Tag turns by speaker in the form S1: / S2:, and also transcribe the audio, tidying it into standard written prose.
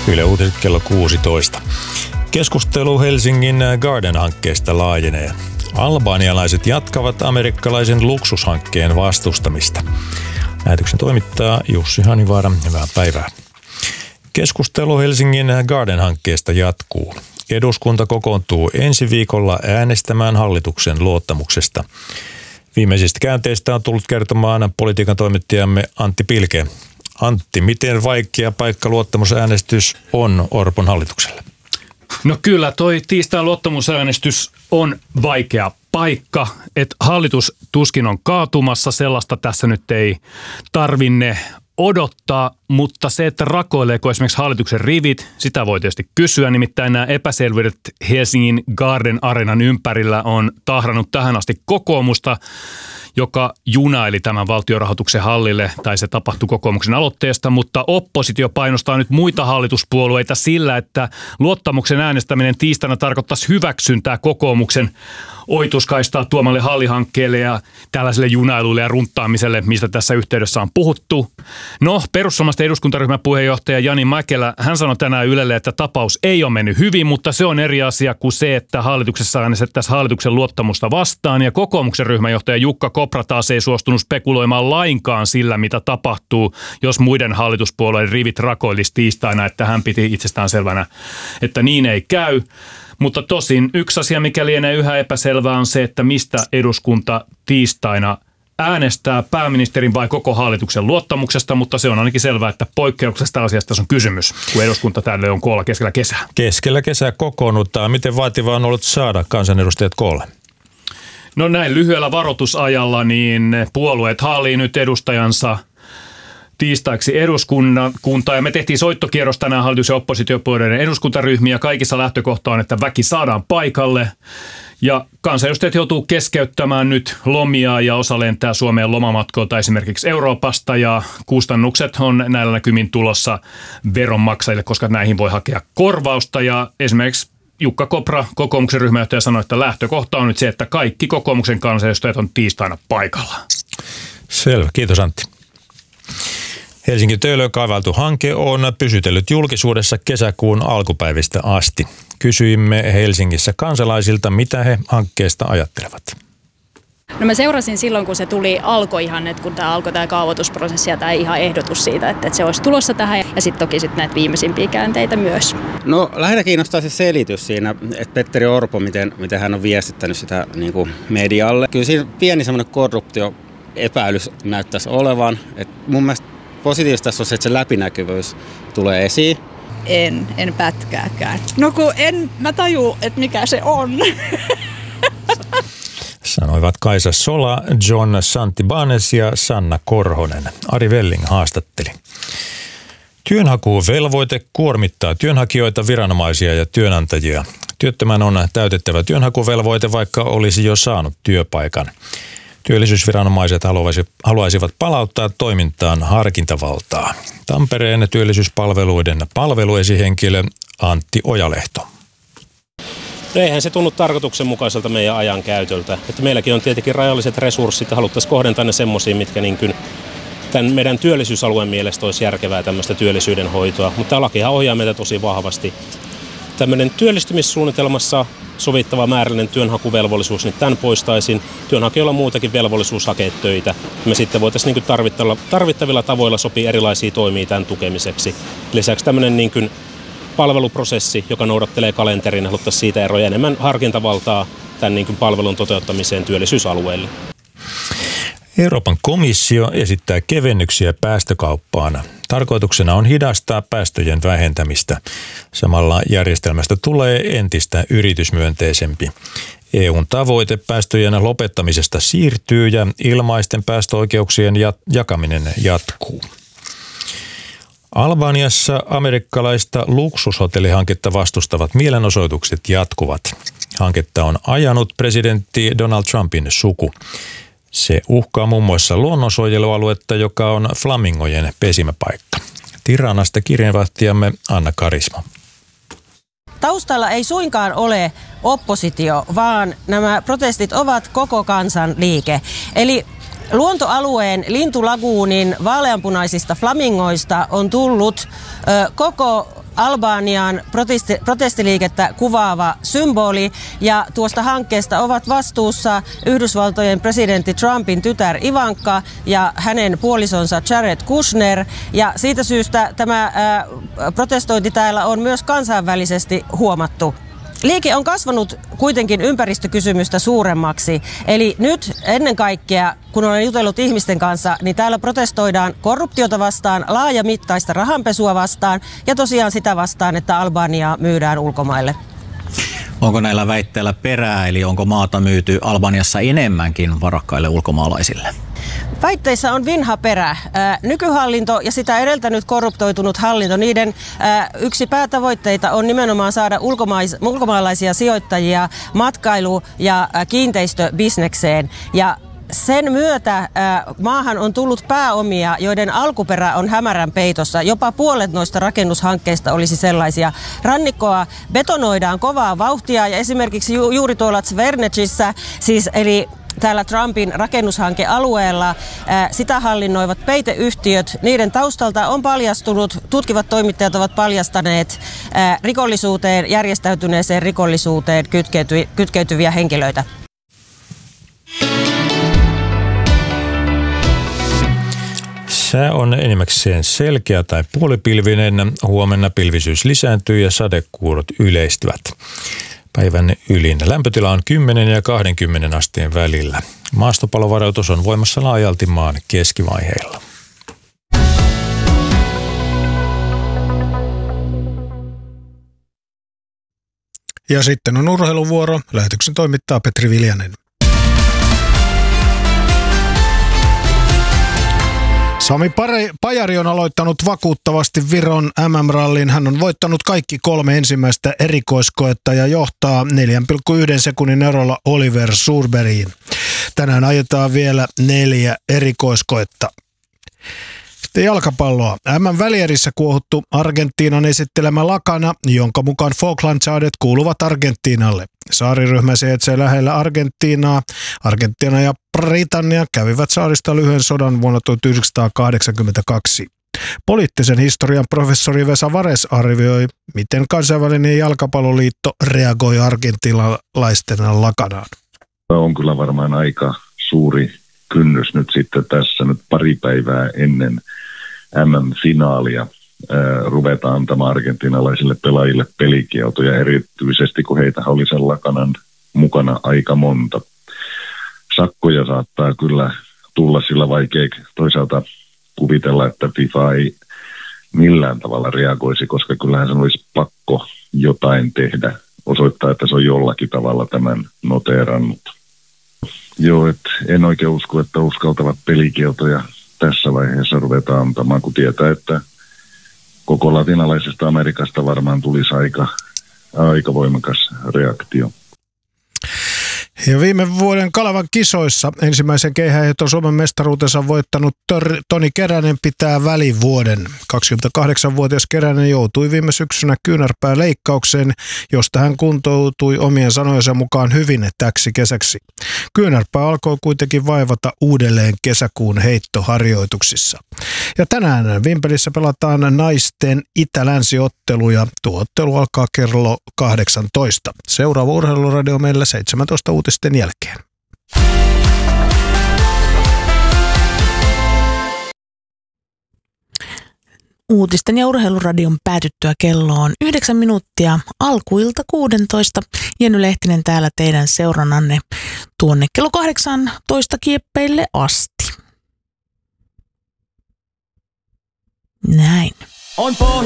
S1: Yle Uutiset kello 16. Keskustelu Helsingin Garden-hankkeesta laajenee. Albanialaiset jatkavat amerikkalaisen luksushankkeen vastustamista. Lähetyksen toimittaa Jussi Hanivaara. Hyvää päivää. Keskustelu Helsingin Garden-hankkeesta jatkuu. Eduskunta kokoontuu ensi viikolla äänestämään hallituksen luottamuksesta. Viimeisistä käänteistä on tullut kertomaan politiikan toimittajamme Antti Pilke. Antti, miten vaikea paikka luottamusäänestys on Orpon hallitukselle?
S2: No kyllä, toi tiistain luottamusäänestys on vaikea paikka, että hallitus tuskin on kaatumassa, sellaista tässä nyt ei tarvinne odottaa, mutta se, että rakoileeko esimerkiksi hallituksen rivit, sitä voi tietysti kysyä, nimittäin nämä epäselvyydet Helsingin Garden Arenan ympärillä on tahrannut tähän asti kokoomusta, joka junaili tämän valtionrahoituksen hallille, tai se tapahtui kokoomuksen aloitteesta, mutta oppositio painostaa nyt muita hallituspuolueita sillä, että luottamuksen äänestäminen tiistaina tarkoittaisi hyväksyntää kokoomuksen ohituskaistaa tuomalle hallihankkeelle ja tällaiselle junailulle ja runttaamiselle, mistä tässä yhteydessä on puhuttu. No, perussuomalaisten eduskuntaryhmän puheenjohtaja Jani Mäkelä, hän sanoi tänään Ylelle, että tapaus ei ole mennyt hyvin, mutta se on eri asia kuin se, että hallituksessa äänestettäisiin hallituksen luottamusta vastaan. Ja kokoomuksen ryhmänjohtaja Jukka Kopra taas ei suostunut spekuloimaan lainkaan sillä, mitä tapahtuu, jos muiden hallituspuolueiden rivit rakoilisi tiistaina, että hän piti itsestään selvänä, että niin ei käy. Mutta tosin yksi asia, mikä lienee yhä epäselvää, on se, että mistä eduskunta tiistaina äänestää, pääministerin vai koko hallituksen luottamuksesta, mutta se on ainakin selvää, että poikkeuksesta asiasta on kysymys, kun eduskunta tälle on koolla keskellä kesää.
S1: Keskellä kesää kokoonnuttaa. Miten vaativaa on ollut saada kansanedustajat koolle?
S2: No näin lyhyellä varoitusajalla niin puolueet haalii nyt edustajansa tiistaiksi eduskuntaa ja me tehtiin soittokierros tänään hallitus- ja oppositiopuolueiden eduskuntaryhmiä. Kaikissa lähtökohta on, että väki saadaan paikalle ja kansanedustajat joutuu keskeyttämään nyt lomia ja osa lentää Suomeen lomamatkoilta esimerkiksi Euroopasta ja kustannukset on näillä näkymin tulossa veronmaksajille, koska näihin voi hakea korvausta ja esimerkiksi Jukka Kopra, kokoomuksen ryhmänjohtaja, sanoi, että lähtökohta on nyt se, että kaikki kokoomuksen kansanedustajat on tiistaina paikalla.
S1: Selvä, kiitos Antti. Helsingin Töölöön kaivailtu hanke on pysytellyt julkisuudessa kesäkuun alkupäivistä asti. Kysyimme Helsingissä kansalaisilta, mitä he hankkeesta ajattelevat.
S3: No mä seurasin silloin, kun se alkoi ihan, että kun tämä alkoi tämä kaavoitusprosessi ja tämä ihan ehdotus siitä, että se olisi tulossa tähän ja sitten toki sitten näitä viimeisimpiä käänteitä myös.
S4: No lähinnä kiinnostaa se selitys siinä, että Petteri Orpo, miten hän on viestittänyt sitä niin kuin medialle. Kyllä siinä pieni semmoinen korruptioepäilys näyttäisi olevan. Et mun mielestä positiivista tässä on se, että se läpinäkyvyys tulee esiin.
S5: En pätkääkään. No kun mä tajuu, että mikä se on.
S1: Sanoivat Kaisa Sola, John Santibanez ja Sanna Korhonen. Ari Velling haastatteli. Työnhakuvelvoite kuormittaa työnhakijoita, viranomaisia ja työnantajia. Työttömän on täytettävä työnhakuvelvoite, vaikka olisi jo saanut työpaikan. Työllisyysviranomaiset haluaisivat palauttaa toimintaan harkintavaltaa. Tampereen työllisyyspalveluiden palveluesihenkilö Antti Ojalehto.
S6: Eihän se tunnu tarkoituksenmukaiselta meidän ajan käytöltä. Että meilläkin on tietenkin rajalliset resurssit ja haluttaisiin kohdentaa ne semmoisiin, mitkä niin kuin tämän meidän työllisyysalueen mielestä olisi järkevää tämmöistä työllisyyden hoitoa. Mutta tämä lakihan ohjaa meitä tosi vahvasti. Tämmöinen työllistymissuunnitelmassa sovittava määrällinen työnhakuvelvollisuus, niin tämän poistaisin. Työnhakijoilla on muutakin velvollisuus hakea töitä. Me sitten voitaisiin niin tarvittavilla tavoilla sopia erilaisia toimia tämän tukemiseksi. Lisäksi tämmöinen niin kuin palveluprosessi, joka noudattelee kalenterin, haluttaisiin siitä eroja enemmän harkintavaltaa tämän niin kuin palvelun toteuttamiseen työllisyysalueelle.
S1: Euroopan komissio esittää kevennyksiä päästökauppaan. Tarkoituksena on hidastaa päästöjen vähentämistä. Samalla järjestelmästä tulee entistä yritysmyönteisempi. EUn tavoite päästöjen lopettamisesta siirtyy ja ilmaisten päästöoikeuksien jakaminen jatkuu. Albaniassa amerikkalaista luksushotellihanketta vastustavat mielenosoitukset jatkuvat. Hanketta on ajanut presidentti Donald Trumpin suku. Se uhkaa muun muassa luonnonsuojelualuetta, joka on flamingojen pesimäpaikka. Tiranasta kirjeenvaihtajamme Anna Karisma.
S7: Taustalla ei suinkaan ole oppositio, vaan nämä protestit ovat koko kansan liike. Eli luontoalueen lintulaguunin vaaleanpunaisista flamingoista on tullut koko Albanian protestiliikettä kuvaava symboli, ja tuosta hankkeesta ovat vastuussa Yhdysvaltojen presidentti Trumpin tytär Ivanka ja hänen puolisonsa Jared Kushner, ja siitä syystä tämä protestointi täällä on myös kansainvälisesti huomattu. Liike on kasvanut kuitenkin ympäristökysymystä suuremmaksi, eli nyt ennen kaikkea, kun olen jutellut ihmisten kanssa, niin täällä protestoidaan korruptiota vastaan, laajamittaista rahanpesua vastaan ja tosiaan sitä vastaan, että Albaniaa myydään ulkomaille.
S8: Onko näillä väitteillä perää, eli onko maata myyty Albaniassa enemmänkin varakkaille ulkomaalaisille?
S7: Väitteissä on vinha perä. Nykyhallinto ja sitä edeltänyt korruptoitunut hallinto, niiden yksi päätavoitteita on nimenomaan saada ulkomaalaisia sijoittajia matkailu- ja kiinteistöbisnekseen. Ja sen myötä maahan on tullut pääomia, joiden alkuperä on hämärän peitossa. Jopa puolet noista rakennushankkeista olisi sellaisia. Rannikkoa betonoidaan kovaa vauhtia ja esimerkiksi juuri tuolla Zvernecissä, siis eli täällä Trumpin rakennushankealueella sitä hallinnoivat peiteyhtiöt. Niiden taustalta on paljastunut, tutkivat toimittajat ovat paljastaneet rikollisuuteen, järjestäytyneeseen rikollisuuteen kytkeytyviä henkilöitä.
S1: Sää on enimmäkseen selkeä tai puolipilvinen. Huomenna pilvisyys lisääntyy ja sadekuurot yleistyvät. Päivän ylin lämpötila on 10 ja 20 asteen välillä. Maastopalovaroitus on voimassa laajalti maan keskivaiheilla.
S9: Ja sitten on urheiluvuoro. Lähetyksen toimittaa Petri Viljanen. Sami Pajari on aloittanut vakuuttavasti Viron MM-rallin. Hän on voittanut kaikki 3 ensimmäistä erikoiskoetta ja johtaa 4,1 sekunnin erolla Oliver Surbergiin. Tänään ajetaan vielä 4 erikoiskoetta. Sitten jalkapalloa. MM-välierissä kuohuttu Argentiinan esittelemä lakana, jonka mukaan Falklandsaaret kuuluvat Argentiinalle. Saariryhmä sijaitsee lähellä Argentiinaa. Argentiina ja Britannia kävivät saarista lyhyen sodan vuonna 1982. Poliittisen historian professori Vesa Vares arvioi, miten kansainvälinen jalkapalloliitto reagoi argentiinalaisten lakanaan.
S10: On kyllä varmaan aika suuri kynnys nyt sitten tässä nyt pari päivää ennen MM-finaalia ruvetaan antamaan argentinalaisille pelaajille pelikieltoja, erityisesti kun heitä oli sen lakanan mukana aika monta. Sakkoja saattaa kyllä tulla, sillä vaikea toisaalta kuvitella, että FIFA ei millään tavalla reagoisi, koska kyllähän sen olisi pakko jotain tehdä, osoittaa, että se on jollakin tavalla tämän noteerannut. Joo, en oikein usko, että uskaltavat pelikieltoja tässä vaiheessa ruvetaan antamaan, kun tietää, että koko latinalaisesta Amerikasta varmaan tulisi aika voimakas reaktio.
S9: Ja viime vuoden Kalevan kisoissa ensimmäisen keihäänheitton Suomen mestaruutensa voittanut Toni Keränen pitää välivuoden. 28-vuotias Keränen joutui viime syksynä kyynärpääleikkaukseen, josta hän kuntoutui omien sanojensa mukaan hyvin täksi kesäksi. Kyynärpää alkoi kuitenkin vaivata uudelleen kesäkuun heittoharjoituksissa. Ja tänään Vimpelissä pelataan naisten itä-länsi-ottelu ja tuo ottelu alkaa kello 18. Seuraava urheiluradio meillä 17 uutisten jälkeen.
S11: Uutisten ja urheiluradion päätyttyä kello on 9 minuuttia alkuilta 16. Jenny Lehtinen täällä teidän seurannanne tuonne kello 18 kieppeille asti. Näin.
S12: On